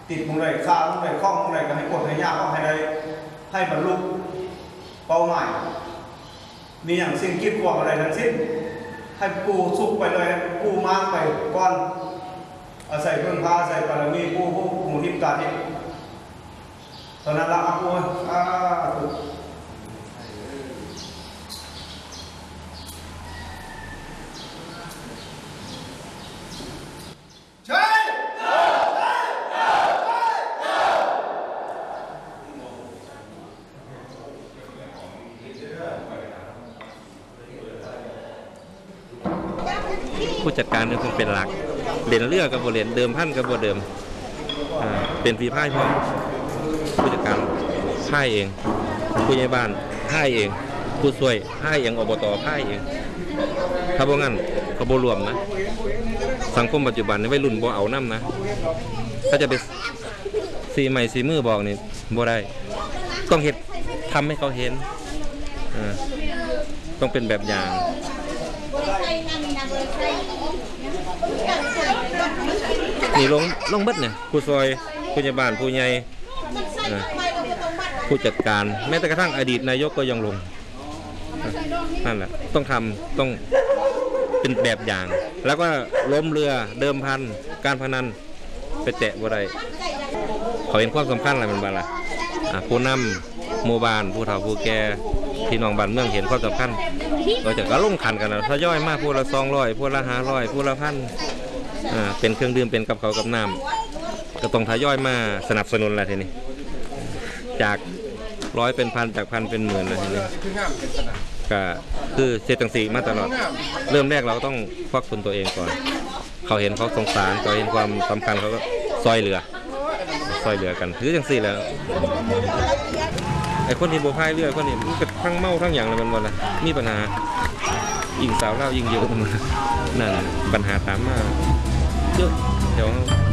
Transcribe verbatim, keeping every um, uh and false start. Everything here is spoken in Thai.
ติดมุงใดข้ามุงใดข้องมุงใดก็ให้กดให้ยากก็ให้ได้ให้บรรลุเป้าหมายมีอย่างสิ่งกีดขวางอะไรทั้งสิ้นให้ปูสุกไปเลยปูมากไปก้อนอาศัยเพื่อนพาอาศัยบารมีปูผู้มูทิพการนี่ตอนนั้นละปูอ่าถูกใช่ผู้จัดการนี่คงเป็นหลักเด่นเลือกกับบเด่นเดิมพันกับบเดิมเป็นฝีพายพร้อมผู้จัดการพ่ายเองผู้ใหญ่บ้านพ่ายเองผู้ช่วยพ่ายเองอบตพ่ายเองถ้าบ่งั้นเขาบ่รวมนะสังคมปัจจุบันนี่วัยรุ่นบ่เอาน้ำนะถ้าจะไปสีใหม่สีมือบอกนี่บ่ได้ต้องเห็นทำให้เขาเห็นต้องเป็นแบบอย่างนี่ลงลงเบิดเนี่ยผู้ซอยผู้ใหญ่บ้านผู้ใหญ่ผู้จัดการแม้แต่กระทั่งอดีตนายกก็ยังลงนั่นแหละต้องทำต้องเป็นแบบอย่างแล้วก็ล้มเรือเดิมพันการพนันไปแตะบ่ได้เขาเห็นความสำคัญอะไรมันบ้างล่ะผู้นำหมู่บ้านผู้เฒ่าผู้แก่พี่น้องบ้านเมืองเห็นความสำคัญเราจะก็ลงขันกันนะทยอยมากผู้ละสองร้อยผู้ละห้าร้อยผู้ละพันอ่าเป็นเครื่องดื่มเป็นกับเขากับน้ำก็ต้องทยอยมาสนับสนุนอะไรทีนี้จากร้อยเป็นพันจากพันเป็นหมื่นอะไรทีนี้ก็คือเศรษฐกิจมาตลอดเริ่มแรกเราต้องควักทุนตัวเองก่อนเขาเห็นเขาสงสารเขาเห็นความสำคัญเขาก็ซอยเหลือซอยเหลือกันคือจังสี่แล้วไอ้คนที่โบพายเรือคนนี้มันก็ทั้งเมาทั้งอย่างเลยมันหมดเลยมีปัญหายิงสาวเล่ายิงเยอะมันนั่นปัญหาตามมาเยอะเดี๋ยว